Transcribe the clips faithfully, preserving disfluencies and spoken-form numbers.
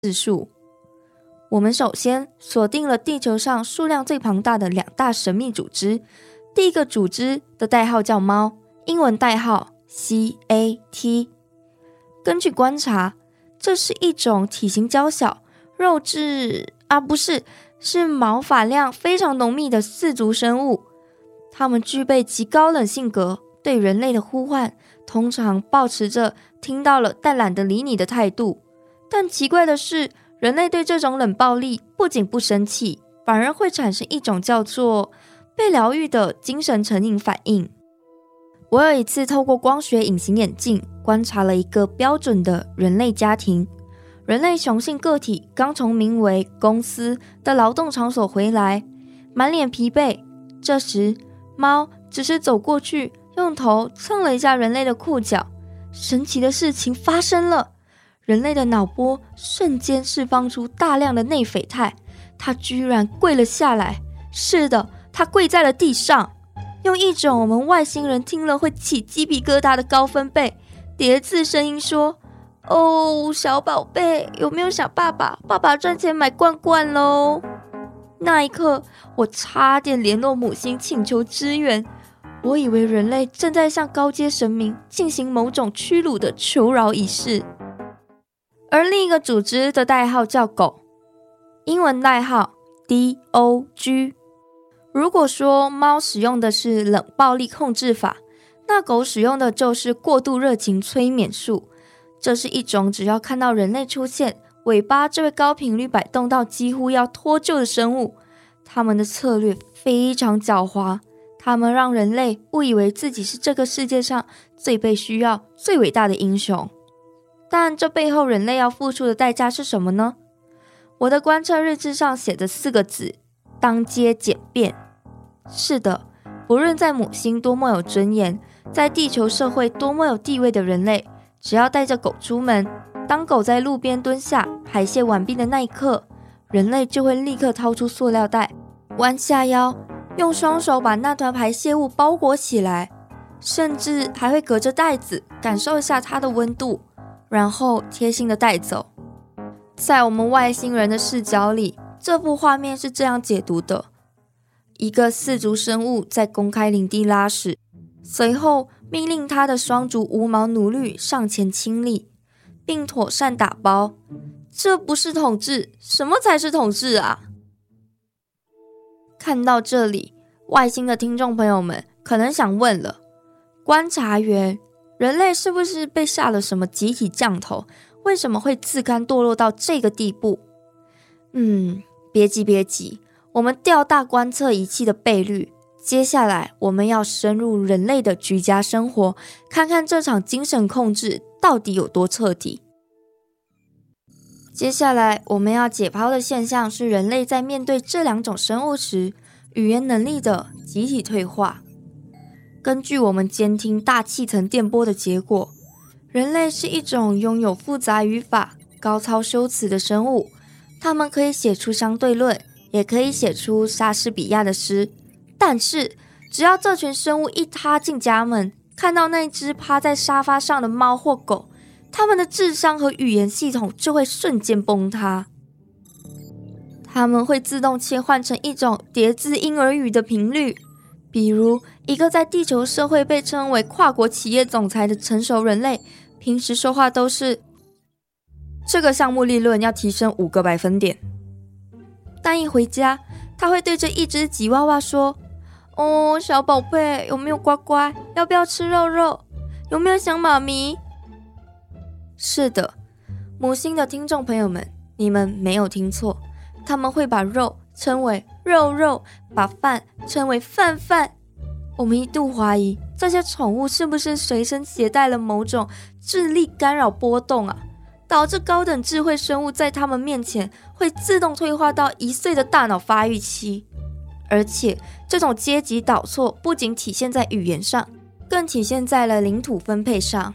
字数。我们首先锁定了地球上数量最庞大的两大神秘组织。第一个组织的代号叫猫，英文代号 C A T。 根据观察，这是一种体型娇小、肉质啊不是是毛发量非常浓密的四足生物。它们具备极高冷性格，对人类的呼唤通常抱持着听到了但懒得理你的态度。但奇怪的是，人类对这种冷暴力不仅不生气，反而会产生一种叫做被疗愈的精神成瘾反应。我有一次透过光学隐形眼镜观察了一个标准的人类家庭。人类雄性个体刚从名为公司的劳动场所回来，满脸疲惫。这时猫只是走过去，用头蹭了一下人类的裤脚。神奇的事情发生了，人类的脑波瞬间释放出大量的内啡肽，它居然跪了下来。是的，它跪在了地上，用一种我们外星人听了会起鸡皮疙瘩的高分贝叠字声音说：哦，小宝贝，有没有想爸爸？爸爸赚钱买罐罐咯。那一刻，我差点联络母星请求支援。我以为人类正在向高阶神明进行某种屈辱的求饶仪式。而另一个组织的代号叫狗，英文代号 D O G。 如果说猫使用的是冷暴力控制法，那狗使用的就是过度热情催眠术。这是一种只要看到人类出现，尾巴就会高频率摆动到几乎要脱臼的生物。他们的策略非常狡猾，他们让人类误以为自己是这个世界上最被需要、最伟大的英雄。但这背后人类要付出的代价是什么呢？我的观测日志上写着四个字：当街简便。是的，不论在母星多么有尊严，在地球社会多么有地位的人类，只要带着狗出门，当狗在路边蹲下排泄完毕的那一刻，人类就会立刻掏出塑料袋，弯下腰，用双手把那团排泄物包裹起来，甚至还会隔着袋子感受一下它的温度，然后贴心的带走。在我们外星人的视角里，这幅画面是这样解读的：一个四足生物在公开领地拉屎，随后命令他的双足无毛奴隶上前清理，并妥善打包。这不是统治，什么才是统治啊？看到这里，外星的听众朋友们可能想问了：观察员，人类是不是被下了什么集体降头？为什么会自甘堕落到这个地步？嗯，别急别急，我们调大观测仪器的倍率。接下来我们要深入人类的居家生活，看看这场精神控制到底有多彻底。接下来我们要解剖的现象是人类在面对这两种生物时，语言能力的集体退化。根据我们监听大气层电波的结果，人类是一种拥有复杂语法、高超修辞的生物，他们可以写出相对论，也可以写出莎士比亚的诗。但是只要这群生物一踏进家门，看到那只趴在沙发上的猫或狗，他们的智商和语言系统就会瞬间崩塌。他们会自动切换成一种叠字婴儿语的频率，比如一个在地球社会被称为跨国企业总裁的成熟人类，平时说话都是这个项目利润要提升五个百分点，但一回家他会对着一只吉娃娃说：哦，小宝贝，有没有乖乖？要不要吃肉肉？有没有想妈咪？是的，母星的听众朋友们，你们没有听错，他们会把肉称为肉肉，把饭称为饭饭。我们一度怀疑这些宠物是不是随身携带了某种智力干扰波动啊，导致高等智慧生物在他们面前会自动退化到一岁的大脑发育期。而且这种阶级导错不仅体现在语言上，更体现在了领土分配上。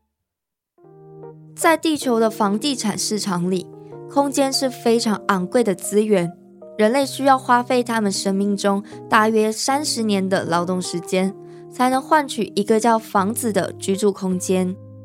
在地球的房地产市场里，空间是非常昂贵的资源，人类需要花费他们生命中大约三十年的劳动时间，才能换取一个叫房子的居住空间。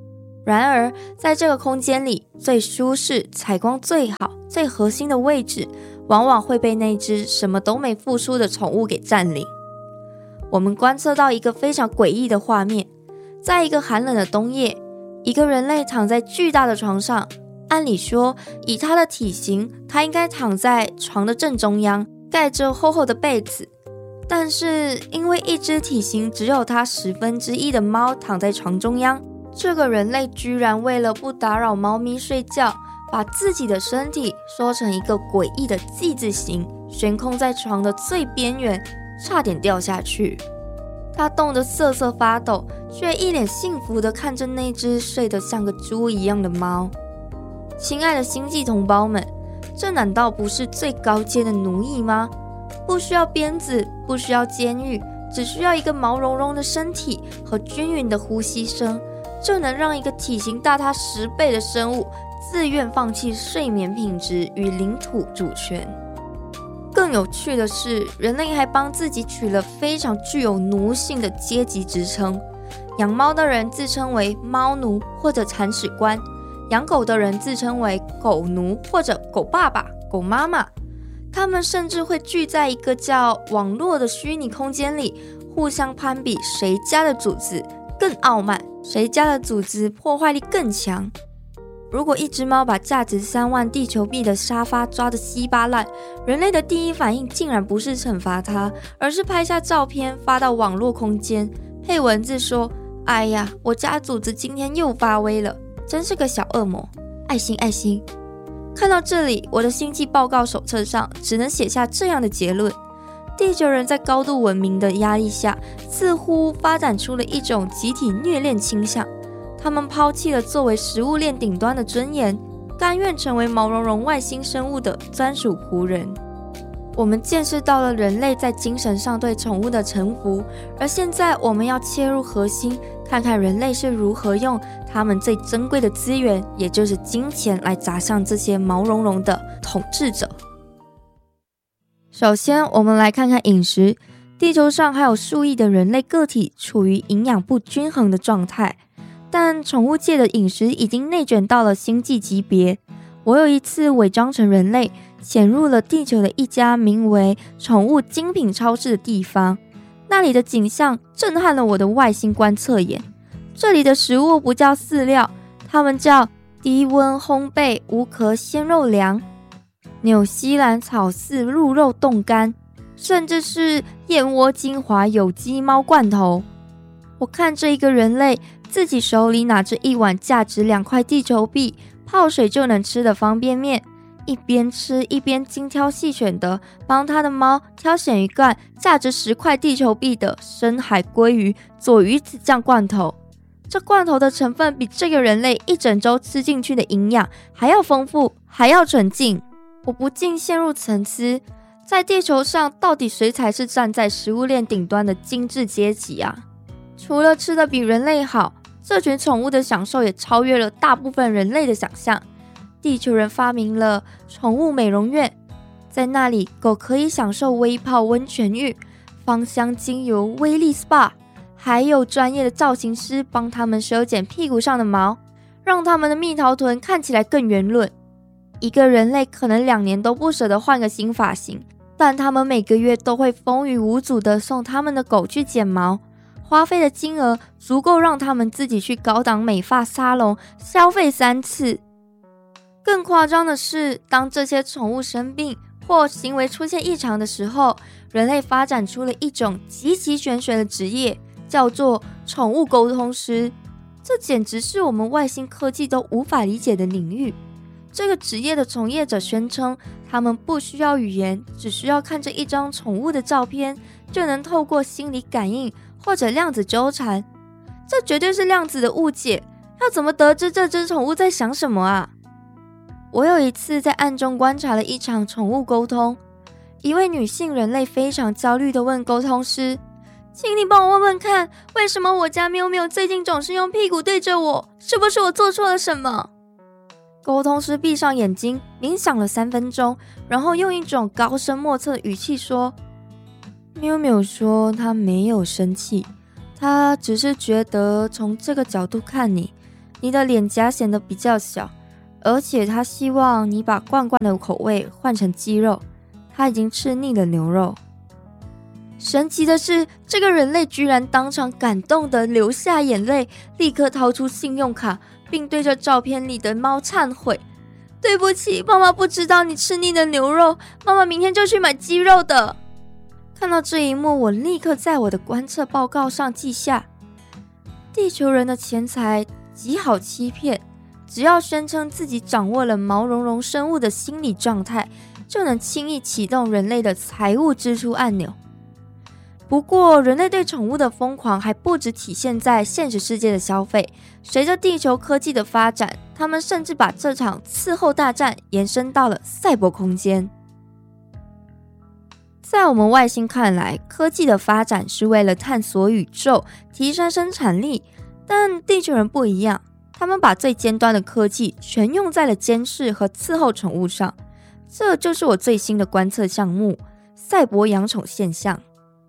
然而，在这个空间里，最舒适、采光最好、最核心的位置，往往会被那只什么都没付出的宠物给占领。我们观测到一个非常诡异的画面，在一个寒冷的冬夜，一个人类躺在巨大的床上。按理说，以他的体型，他应该躺在床的正中央，盖着厚厚的被子。但是，因为一只体型只有他十分之一的猫躺在床中央，这个人类居然为了不打扰猫咪睡觉，把自己的身体缩成一个诡异的 Z 字形，悬空在床的最边缘，差点掉下去。他冻得瑟瑟发抖，却一脸幸福地看着那只睡得像个猪一样的猫。亲爱的星际同胞们，这难道不是最高阶的奴役吗？不需要鞭子，不需要监狱，只需要一个毛茸茸的身体和均匀的呼吸声，就能让一个体型大他十倍的生物自愿放弃睡眠品质与领土主权。更有趣的是，人类还帮自己取了非常具有奴性的阶级职称。养猫的人自称为猫奴或者铲屎官，养狗的人自称为狗奴或者狗爸爸、狗妈妈。他们甚至会聚在一个叫网络的虚拟空间里，互相攀比谁家的主子更傲慢，谁家的主子破坏力更强。如果一只猫把价值三万地球币的沙发抓得稀巴烂，人类的第一反应竟然不是惩罚它，而是拍下照片发到网络空间，配文字说：哎呀，我家主子今天又发威了，真是个小恶魔，爱心爱心。看到这里，我的星际报告手册上只能写下这样的结论：地球人在高度文明的压力下，似乎发展出了一种集体虐恋倾向。他们抛弃了作为食物链顶端的尊严，甘愿成为毛茸茸外星生物的专属仆人。我们见识到了人类在精神上对宠物的臣服，而现在我们要切入核心，看看人类是如何用他们最珍贵的资源，也就是金钱，来砸向这些毛茸茸的统治者。首先，我们来看看饮食。地球上还有数亿的人类个体处于营养不均衡的状态，但宠物界的饮食已经内卷到了星际级别。我有一次伪装成人类，潜入了地球的一家名为宠物精品超市的地方，那里的景象震撼了我的外星观测眼。这里的食物不叫饲料，它们叫低温烘焙无壳鲜肉粮、纽西兰草饲鹿肉冻干，甚至是燕窝精华有机猫罐头。我看着一个人类自己手里拿着一碗价值两块地球币，泡水就能吃的方便面，一边吃一边精挑细选的帮他的猫挑选一罐价值十块地球币的深海鲑鱼佐鱼子酱罐头。这罐头的成分比这个人类一整周吃进去的营养还要丰富，还要纯净。我不禁陷入沉思，在地球上到底谁才是站在食物链顶端的精致阶级啊？除了吃得比人类好，这群宠物的享受也超越了大部分人类的想象。地球人发明了宠物美容院，在那里狗可以享受微泡温泉浴、芳香精油威力 S P A， 还有专业的造型师帮他们修剪屁股上的毛，让他们的蜜桃臀看起来更圆润。一个人类可能两年都不舍得换个新发型，但他们每个月都会风雨无阻地送他们的狗去剪毛，花费的金额足够让他们自己去高档美发沙龙消费三次。更夸张的是，当这些宠物生病或行为出现异常的时候，人类发展出了一种极其玄学的职业，叫做宠物沟通师。这简直是我们外星科技都无法理解的领域。这个职业的从业者宣称，他们不需要语言，只需要看着一张宠物的照片，就能透过心理感应或者量子纠缠。这绝对是量子的误解，要怎么得知这只宠物在想什么啊？我有一次在暗中观察了一场宠物沟通，一位女性人类非常焦虑地问沟通师：请你帮我问问看，为什么我家喵喵最近总是用屁股对着我？是不是我做错了什么？沟通师闭上眼睛冥想了三分钟，然后用一种高深莫测的语气说：喵喵说他没有生气，他只是觉得从这个角度看你， 你的脸颊显得比较小，而且他希望你把罐罐的口味换成鸡肉，他已经吃腻了牛肉。神奇的是，这个人类居然当场感动地流下眼泪，立刻掏出信用卡，并对着照片里的猫忏悔：对不起，妈妈不知道你吃腻了牛肉，妈妈明天就去买鸡肉的。看到这一幕，我立刻在我的观测报告上记下：地球人的钱财极好欺骗，只要宣称自己掌握了毛茸茸生物的心理状态，就能轻易启动人类的财务支出按钮。不过，人类对宠物的疯狂还不只体现在现实世界的消费。随着地球科技的发展，他们甚至把这场伺候大战延伸到了赛博空间。在我们外星看来，科技的发展是为了探索宇宙，提升生产力，但地球人不一样，他们把最尖端的科技全用在了监视和伺候宠物上。这就是我最新的观测项目——赛博养宠现象。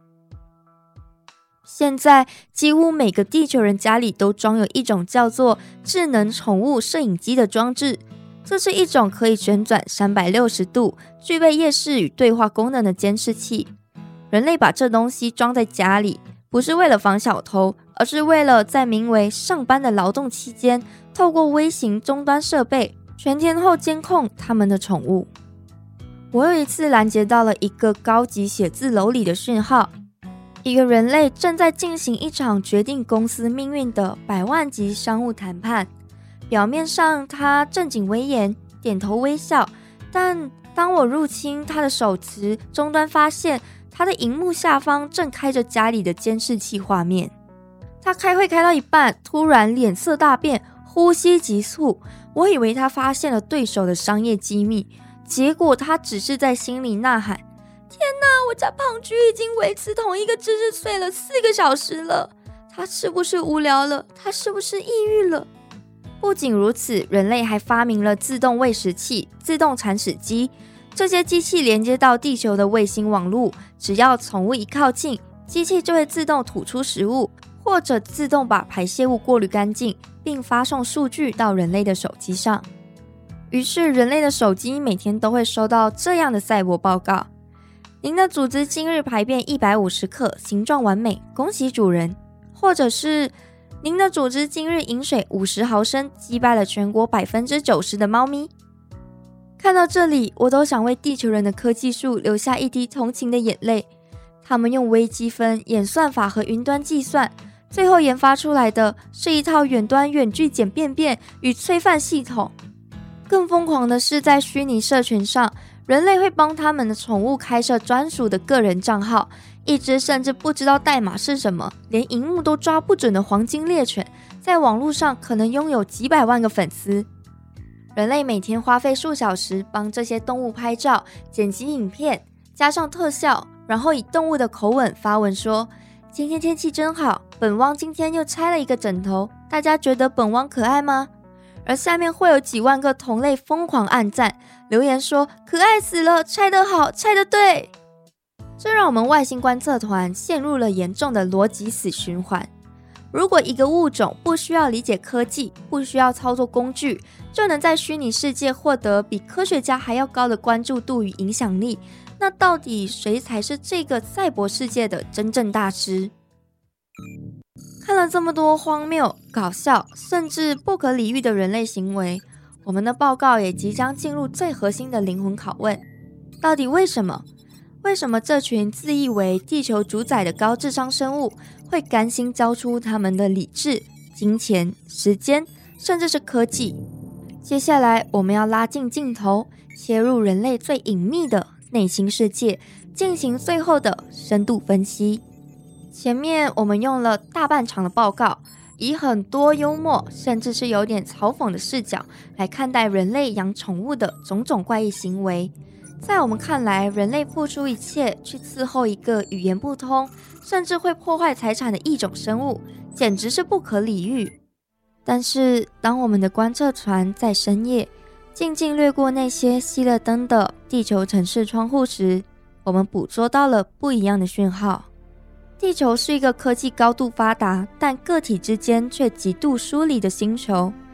现在几乎每个地球人家里都装有一种叫做智能宠物摄影机的装置，这是一种可以旋转三百六十度、具备夜视与对话功能的监视器。人类把这东西装在家里，不是为了防小偷，而是为了在名为上班的劳动期间，透过微型终端设备全天候监控他们的宠物。我有一次拦截到了一个高级写字楼里的讯号，一个人类正在进行一场决定公司命运的百万级商务谈判。表面上他正经威严，点头微笑，但当我入侵他的手持终端，发现他的荧幕下方正开着家里的监视器画面。他开会开到一半，突然脸色大变，呼吸急促。我以为他发现了对手的商业机密，结果他只是在心里呐喊：天哪，我家胖菊已经维持同一个姿势睡了四个小时了，他是不是无聊了？他是不是抑郁了？不仅如此，人类还发明了自动喂食器、自动铲屎机。这些机器连接到地球的卫星网络，只要宠物一靠近，机器就会自动吐出食物，或者自动把排泄物过滤干净，并发送数据到人类的手机上。于是，人类的手机每天都会收到这样的赛博报告：您的组织今日排便一百五十克，形状完美，恭喜主人。或者是您的组织今日饮水五十毫升，击败了全国 百分之九十 的猫咪。看到这里，我都想为地球人的科技树流下一滴同情的眼泪。他们用微积分、演算法和云端计算，最后研发出来的是一套远端远距简便便与催饭系统。更疯狂的是，在虚拟社群上，人类会帮他们的宠物开设专属的个人账号。一只甚至不知道代码是什么，连荧幕都抓不准的黄金猎犬，在网络上可能拥有几百万个粉丝。人类每天花费数小时帮这些动物拍照、剪辑影片，加上特效，然后以动物的口吻发文说：今天天气真好，本汪今天又拆了一个枕头，大家觉得本汪可爱吗？而下面会有几万个同类疯狂按赞，留言说：可爱死了，拆得好，拆得对。这让我们外星观测团陷入了严重的逻辑死循环。如果一个物种不需要理解科技，不需要操作工具，就能在虚拟世界获得比科学家还要高的关注度与影响力，那到底谁才是这个赛博世界的真正大师？看了这么多荒谬、搞笑，甚至不可理喻的人类行为，我们的报告也即将进入最核心的灵魂拷问：到底为什么？为什么这群自以为地球主宰的高智商生物会甘心交出他们的理智、金钱、时间，甚至是科技？接下来我们要拉近镜头，切入人类最隐秘的内心世界，进行最后的深度分析。前面我们用了大半场的报告，以很多幽默，甚至是有点嘲讽的视角来看待人类养宠物的种种怪异行为。在我们看来，人类付出一切去伺候一个语言不通，甚至会破坏财产的异种生物，简直是不可理喻。但是，当我们的观测船在深夜静静掠过那些熄了灯的地球城市窗户时，我们捕捉到了不一样的讯号。地球是一个科技高度发达，但个体之间却极度疏离的星球。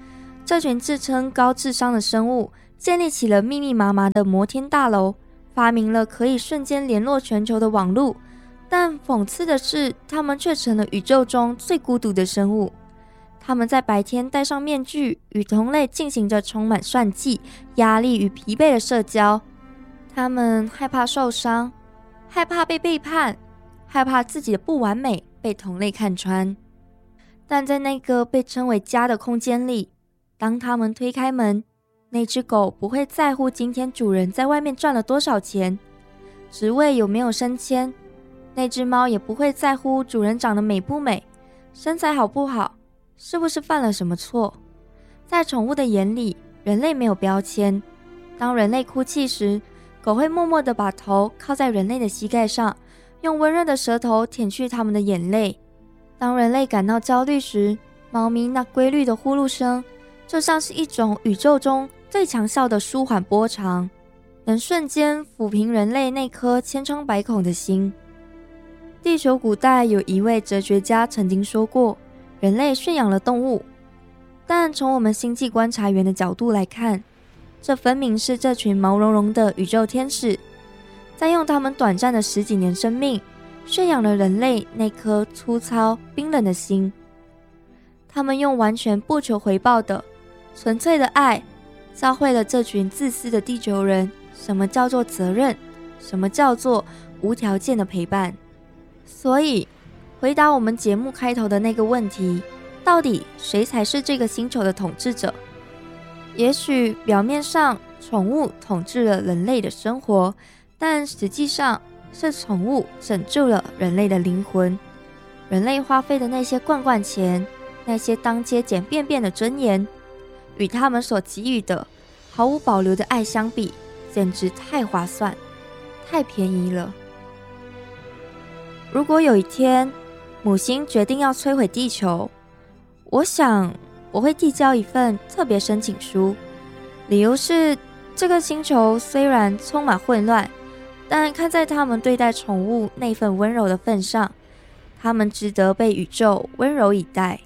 这群自称高智商的生物建立起了密密麻麻的摩天大楼，发明了可以瞬间联络全球的网络，但讽刺的是，他们却成了宇宙中最孤独的生物。他们在白天戴上面具，与同类进行着充满算计、压力与疲惫的社交。他们害怕受伤，害怕被背叛，害怕自己的不完美被同类看穿。但在那个被称为家的空间里，当他们推开门，那只狗不会在乎今天主人在外面赚了多少钱，职位有没有升迁，那只猫也不会在乎主人长得美不美，身材好不好，是不是犯了什么错。在宠物的眼里，人类没有标签。当人类哭泣时，狗会默默地把头靠在人类的膝盖上，用温润的舌头舔去它们的眼泪。当人类感到焦虑时，猫咪那规律的呼噜声就像是一种宇宙中最强效的舒缓波长，能瞬间抚平人类那颗千疮百孔的心。地球古代有一位哲学家曾经说过，人类驯养了动物，但从我们星际观察员的角度来看，这分明是这群毛茸茸的宇宙天使，在用他们短暂的十几年生命，驯养了人类那颗粗糙冰冷的心。他们用完全不求回报的纯粹的爱，教会了这群自私的地球人什么叫做责任，什么叫做无条件的陪伴。所以回答我们节目开头的那个问题，到底谁才是这个星球的统治者？也许表面上宠物统治了人类的生活，但实际上是宠物拯救了人类的灵魂。人类花费的那些罐罐钱，那些当街捡便便的尊严，与他们所给予的毫无保留的爱相比，简直太划算，太便宜了。如果有一天母星决定要摧毁地球，我想我会递交一份特别申请书，理由是这个星球虽然充满混乱，但看在他们对待宠物那份温柔的份上，他们值得被宇宙温柔以待。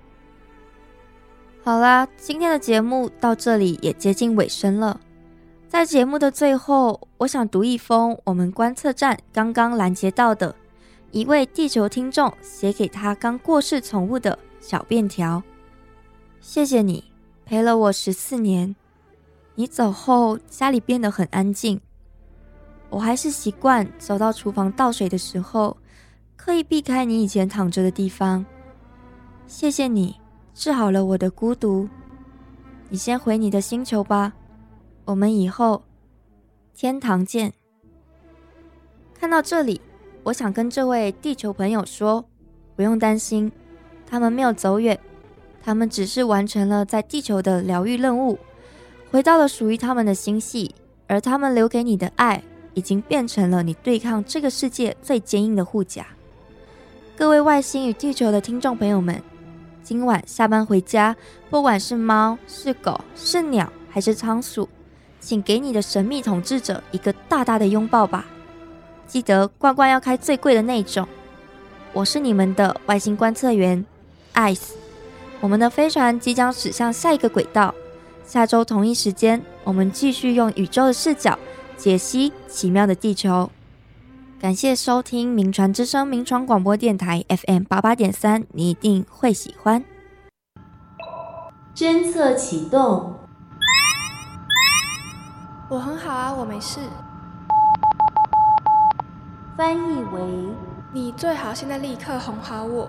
好啦，今天的节目到这里也接近尾声了。在节目的最后，我想读一封我们观测站刚刚拦截到的一位地球听众写给他刚过世宠物的小便条。谢谢你陪了我十四年，你走后家里变得很安静，我还是习惯走到厨房倒水的时候刻意避开你以前躺着的地方。谢谢你治好了我的孤独，你先回你的星球吧，我们以后天堂见。看到这里，我想跟这位地球朋友说，不用担心，他们没有走远，他们只是完成了在地球的疗愈任务，回到了属于他们的星系，而他们留给你的爱已经变成了你对抗这个世界最坚硬的护甲。各位外星与地球的听众朋友们，今晚下班回家，不管是猫、是狗、是鸟还是仓鼠，请给你的神秘统治者一个大大的拥抱吧。记得罐罐要开最贵的那种。我是你们的外星观测员 Ice， 我们的飞船即将驶向下一个轨道，下周同一时间，我们继续用宇宙的视角解析奇妙的地球。感谢收听名传之声名传广播电台 F M 八八点三，你一定会喜欢。 侦测启动。 我很好啊，我没事。 翻译为你最好现在立刻哄好我。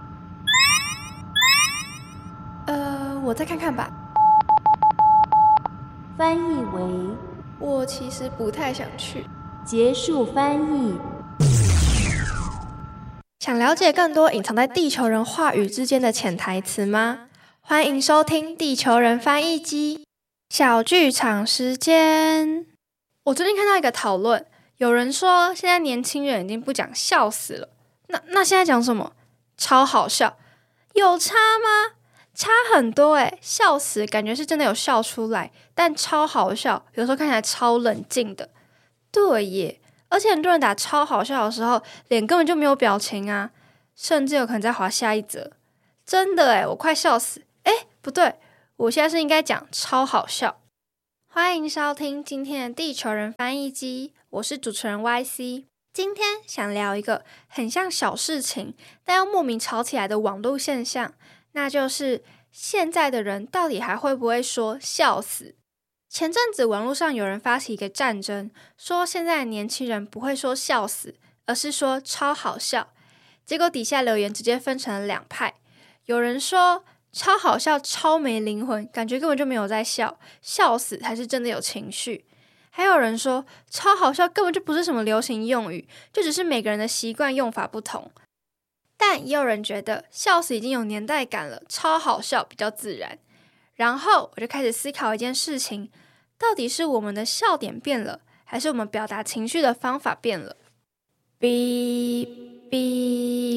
呃，我再看看吧。 翻译为我其实不太想去。 结束翻译。 想了解更多隐藏在地球人话语之间的潜台词吗？欢迎收听地球人翻译机小剧场时间。我最近看到一个讨论，有人说现在年轻人已经不讲笑死了，那那现在讲什么？超好笑。有差吗？差很多耶，笑死感觉是真的有笑出来，但超好笑有时候看起来超冷静的。对耶，而且很多人打超好笑的时候脸根本就没有表情啊，甚至有可能在滑下一则。真的耶，我快笑死。诶，不对， 我现在是应该讲超好笑。欢迎收听今天的地球人翻译机，我是主持人 Y C。 今天想聊一个很像小事情但又莫名吵起来的网络现象，那就是现在的人到底还会不会说笑死。前阵子网络上有人发起一个战争，说现在的年轻人不会说笑死，而是说超好笑。结果底下留言直接分成了两派，有人说超好笑超没灵魂，感觉根本就没有在笑，笑死才是真的有情绪。还有人说超好笑根本就不是什么流行用语，就只是每个人的习惯用法不同。但也有人觉得笑死已经有年代感了，超好笑比较自然。然后我就开始思考一件事情，到底是我们的笑点变了，还是我们表达情绪的方法变了？哔哔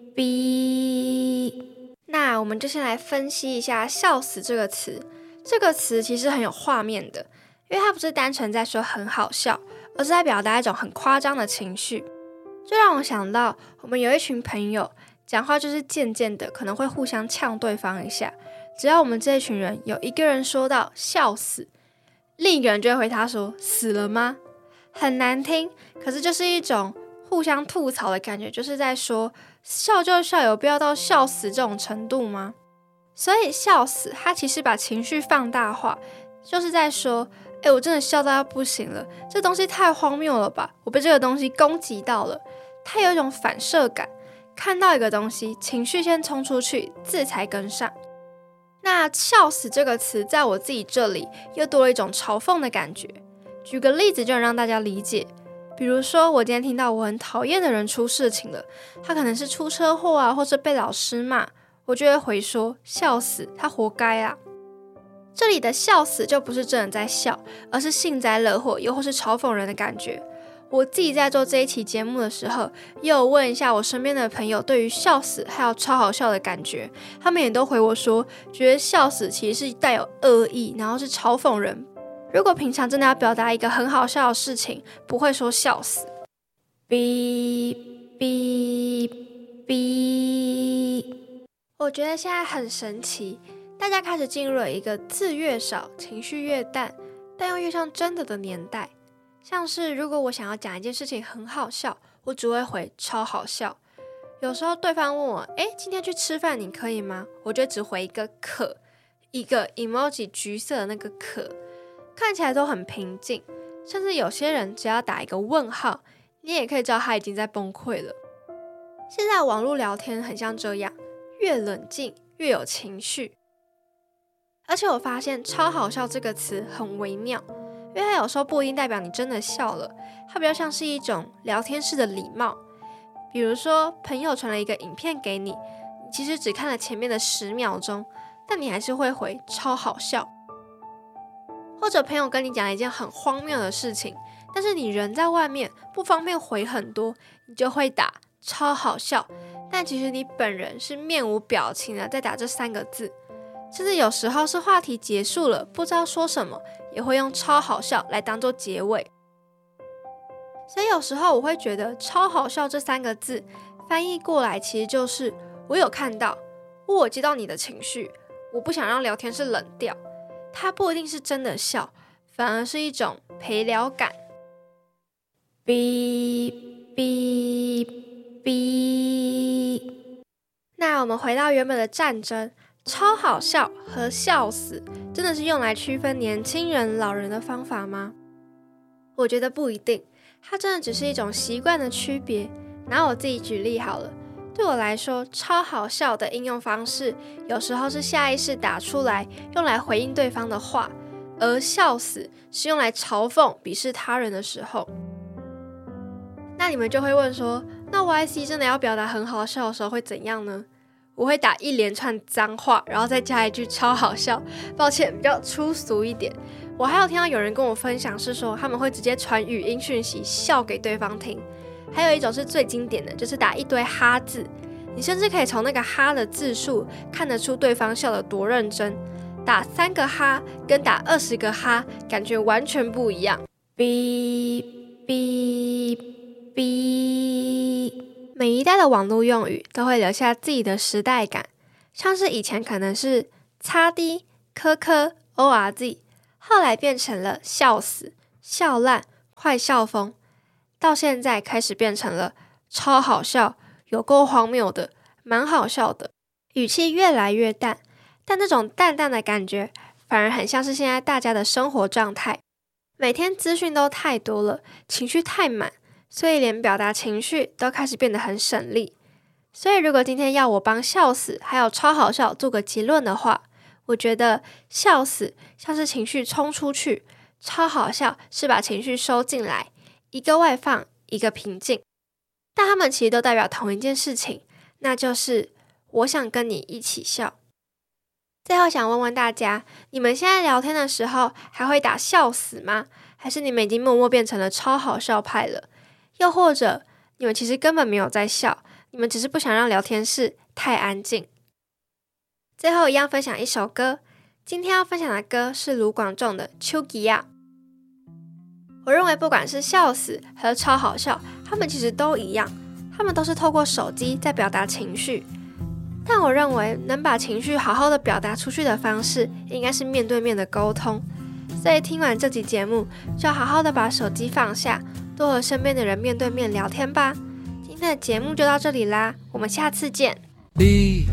哔。那我们就先来分析一下笑死这个词。这个词其实很有画面的，因为它不是单纯在说很好笑，而是在表达一种很夸张的情绪。就让我想到我们有一群朋友讲话就是渐渐的可能会互相呛对方一下，只要我们这一群人有一个人说到笑死，另一个人就会回他说死了吗？很难听，可是就是一种互相吐槽的感觉，就是在说笑就笑，有必要到笑死这种程度吗？所以笑死它其实把情绪放大化，就是在说诶，我真的笑到要不行了，这东西太荒谬了吧，我被这个东西攻击到了。它有一种反射感，看到一个东西情绪先冲出去，字才跟上。那笑死这个词在我自己这里又多了一种嘲讽的感觉。举个例子就能让大家理解，比如说我今天听到我很讨厌的人出事情了，他可能是出车祸啊，或是被老师骂，我就会回说笑死，他活该啊。这里的笑死就不是真的在笑，而是幸灾乐祸又或是嘲讽人的感觉。我自己在做这一期节目的时候，也有问一下我身边的朋友对于笑死还有超好笑的感觉，他们也都回我说觉得笑死其实是带有恶意，然后是嘲讽人。如果平常真的要表达一个很好笑的事情，不会说笑死。哔哔哔。我觉得现在很神奇，大家开始进入了一个字越少情绪越淡，但又越像真的的年代。像是如果我想要讲一件事情很好笑，我只会回超好笑。有时候对方问我诶，今天去吃饭你可以吗？我就只回一个可，一个 emoji 橘色的那个可，看起来都很平静。甚至有些人只要打一个问号，你也可以知道他已经在崩溃了。现在网络聊天很像这样，越冷静越有情绪。而且我发现超好笑这个词很微妙，因为它有时候不一定代表你真的笑了，它比较像是一种聊天式的礼貌。比如说朋友传了一个影片给你，你其实只看了前面的十秒钟，但你还是会回超好笑。或者朋友跟你讲了一件很荒谬的事情，但是你人在外面不方便回很多，你就会打超好笑，但其实你本人是面无表情的在打这三个字。甚至有时候是话题结束了不知道说什么，也会用超好笑来当做结尾。所以有时候我会觉得超好笑这三个字翻译过来其实就是我有看到，我有接到你的情绪，我不想让聊天室冷掉。它不一定是真的笑，反而是一种陪聊感。哔哔哔。那我们回到原本的战争，超好笑和笑死真的是用来区分年轻人老人的方法吗？我觉得不一定，它真的只是一种习惯的区别。拿我自己举例好了，对我来说超好笑的应用方式有时候是下意识打出来用来回应对方的话，而笑死是用来嘲讽鄙视他人的时候。那你们就会问说，那 Y C 真的要表达很好笑的时候会怎样呢？我会打一连串脏话，然后再加一句超好笑，抱歉比较粗俗一点。我还有听到有人跟我分享是说他们会直接传语音讯息笑给对方听。还有一种是最经典的，就是打一堆哈字，你甚至可以从那个哈的字数看得出对方笑得多认真。打三个哈跟打二十个哈感觉完全不一样。哔哔哔。每一代的网络用语都会留下自己的时代感，像是以前可能是擦滴科科 O R Z， 后来变成了笑死、笑烂、坏笑疯，到现在开始变成了超好笑、有够荒谬的、蛮好笑的，语气越来越淡，但那种淡淡的感觉反而很像是现在大家的生活状态。每天资讯都太多了，情绪太满，所以连表达情绪都开始变得很省力。所以如果今天要我帮笑死还有超好笑做个结论的话，我觉得笑死像是情绪冲出去，超好笑是把情绪收进来，一个外放，一个平静。但他们其实都代表同一件事情，那就是我想跟你一起笑。最后想问问大家，你们现在聊天的时候还会打笑死吗？还是你们已经默默变成了超好笑派了？又或者你们其实根本没有在笑，你们只是不想让聊天室太安静。最后一样分享一首歌，今天要分享的歌是卢广仲的《手機仔》。我认为不管是笑死和超好笑，他们其实都一样，他们都是透过手机在表达情绪。但我认为能把情绪好好的表达出去的方式，应该是面对面的沟通。所以听完这集节目，就好好的把手机放下，多和身边的人面对面聊天吧。今天的节目就到这里啦，我们下次见。